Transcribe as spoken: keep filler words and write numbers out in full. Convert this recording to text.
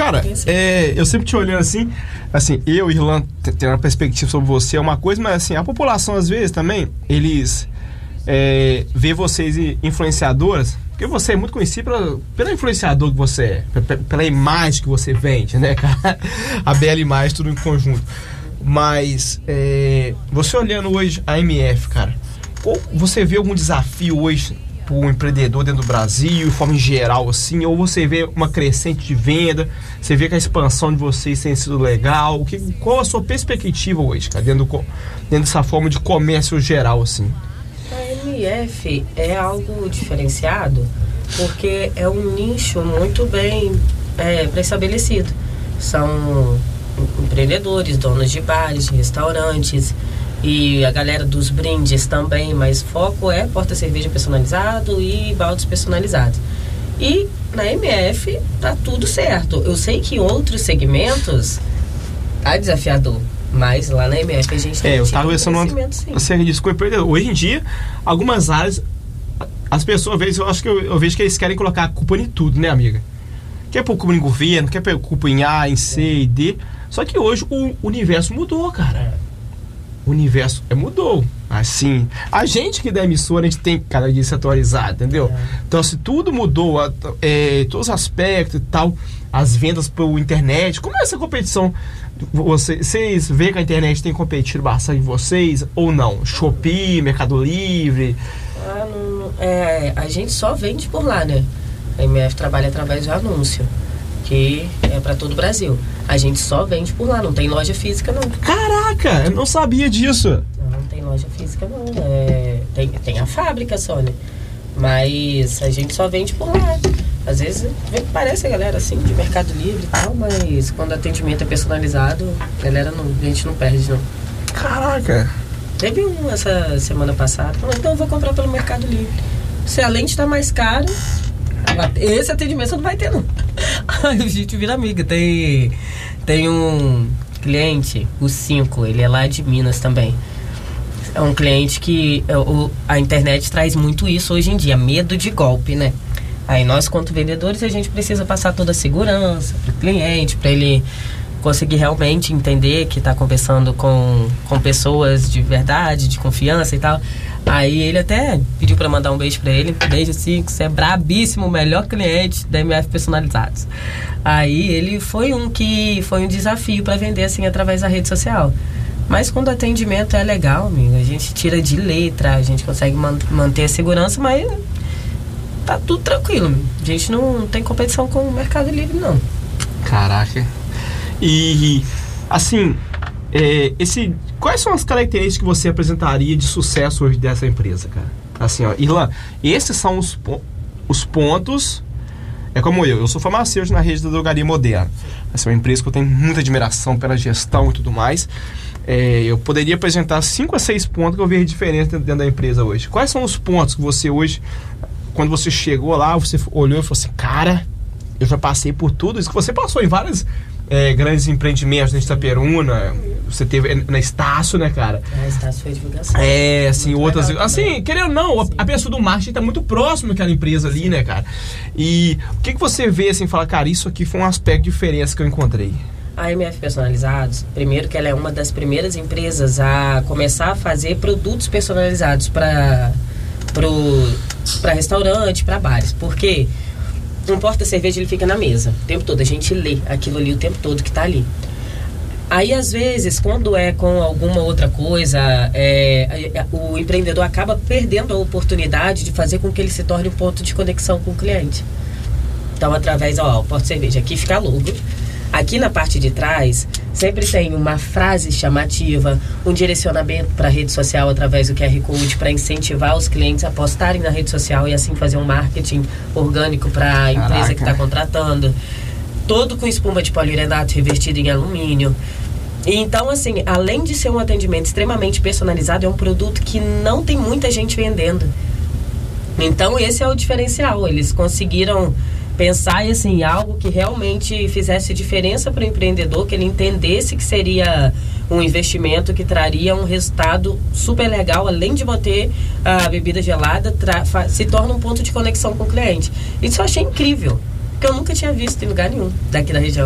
Cara, é, eu sempre te olhando assim, assim, eu, Irlan, tendo uma perspectiva sobre você é uma coisa, mas assim, a população às vezes também, eles é, vê vocês influenciadoras, porque você é muito conhecido pela, pelo influenciador que você é, pela imagem que você vende, né, cara? A bela imagem, tudo em conjunto. Mas, é, você olhando hoje a M F, cara, você vê algum desafio hoje o empreendedor dentro do Brasil, de forma em geral, assim, ou você vê uma crescente de venda, você vê que a expansão de vocês tem sido legal, que, qual a sua perspectiva hoje, cara, dentro, do, dentro dessa forma de comércio geral, assim? A M F é algo diferenciado, porque é um nicho muito bem é, pré-estabelecido. São empreendedores, donos de bares, de restaurantes, e a galera dos brindes também, mas foco é porta-cerveja personalizado e baldes personalizados. E na M F tá tudo certo. Eu sei que em outros segmentos tá desafiador, mas lá na M F a gente tem é, eu tido tava um pensando crescimento, sim. Você diz com o empreendedor. Hoje em dia, algumas áreas, as pessoas, às vezes, eu acho que eu, eu vejo que eles querem colocar a culpa em tudo, né, amiga? Quer pôr culpa em governo, quer pôr culpa em A, em C e D. Só que hoje o universo mudou, cara. O universo é, mudou. Assim, a gente que da emissora, a gente tem que cada dia se atualizar, entendeu? É. Então, assim, tudo mudou, é, todos os aspectos e tal, as vendas por internet. Como é essa competição? Vocês, vocês veem que a internet tem competido bastante em vocês ou não? Shopee, Mercado Livre? Ah, não, é, a gente só vende por lá, né? A M F trabalha através de anúncio, que é para todo o Brasil. A gente só vende por lá, não tem loja física, não. Caraca, eu não sabia disso. Não, não tem loja física, não. É, tem, tem a fábrica só, né? Mas a gente só vende por lá. Às vezes parece a galera assim, de Mercado Livre e tal, mas quando o atendimento é personalizado, a galera não, a gente não perde, não. Caraca. Teve um essa semana passada, então eu vou comprar pelo Mercado Livre. Se a lente tá mais cara, esse atendimento você não vai ter, não. A gente vira amiga. Tem, tem um cliente, o cinco, ele é lá de Minas também. É um cliente que o, a internet traz muito isso hoje em dia, medo de golpe, né? Aí nós, quanto vendedores, a gente precisa passar toda a segurança para o cliente, para ele conseguir realmente entender que está conversando com, com pessoas de verdade, de confiança e tal. Aí ele até pediu para mandar um beijo para ele. Beijo, cinco, você é brabíssimo, o melhor cliente da M F Personalizados. Aí ele foi um que foi um desafio para vender assim através da rede social. Mas quando o atendimento é legal, amigo, a gente tira de letra, a gente consegue man- manter a segurança, mas tá tudo tranquilo, amigo. A gente não tem competição com o Mercado Livre, não. Caraca. E, assim, é, esse, quais são as características que você apresentaria de sucesso hoje dessa empresa, cara? Assim, ó, Irlan, esses são os, os pontos. É como eu, eu sou farmacêutico na rede da Drogaria Moderna. Essa é uma empresa que eu tenho muita admiração pela gestão e tudo mais. É, eu poderia apresentar cinco a seis pontos que eu vejo diferença dentro, dentro da empresa hoje. Quais são os pontos que você hoje, quando você chegou lá, você olhou e falou assim, cara, eu já passei por tudo isso que você passou em várias é, grandes empreendimentos na Itaperuna, você teve na Estácio, né, cara? A Estácio foi divulgação. É, assim, muito outras... Assim, também. Querendo ou não, a, a pessoa do marketing tá muito próximo daquela empresa ali, sim, né, cara? E o que que você vê, assim, fala, cara, isso aqui foi um aspecto de diferença que eu encontrei? A M F Personalizados, primeiro que ela é uma das primeiras empresas a começar a fazer produtos personalizados para para restaurante, para bares. Porque um porta-cerveja ele fica na mesa o tempo todo, a gente lê aquilo ali o tempo todo que está ali. Aí, às vezes, quando é com alguma outra coisa, é, o empreendedor acaba perdendo a oportunidade de fazer com que ele se torne um ponto de conexão com o cliente. Então, através, ó, o porta-cerveja, aqui fica logo. Aqui na parte de trás, sempre tem uma frase chamativa, um direcionamento para a rede social através do Q R Code para incentivar os clientes a postarem na rede social e assim fazer um marketing orgânico para a empresa que está contratando. Todo com espuma de poliuretano revertido em alumínio. E então, assim, além de ser um atendimento extremamente personalizado, é um produto que não tem muita gente vendendo. Então, esse é o diferencial. Eles conseguiram pensar em assim, algo que realmente fizesse diferença para o empreendedor, que ele entendesse que seria um investimento que traria um resultado super legal, além de manter a bebida gelada, tra- se torna um ponto de conexão com o cliente. Isso eu achei incrível, porque eu nunca tinha visto em lugar nenhum daqui da região.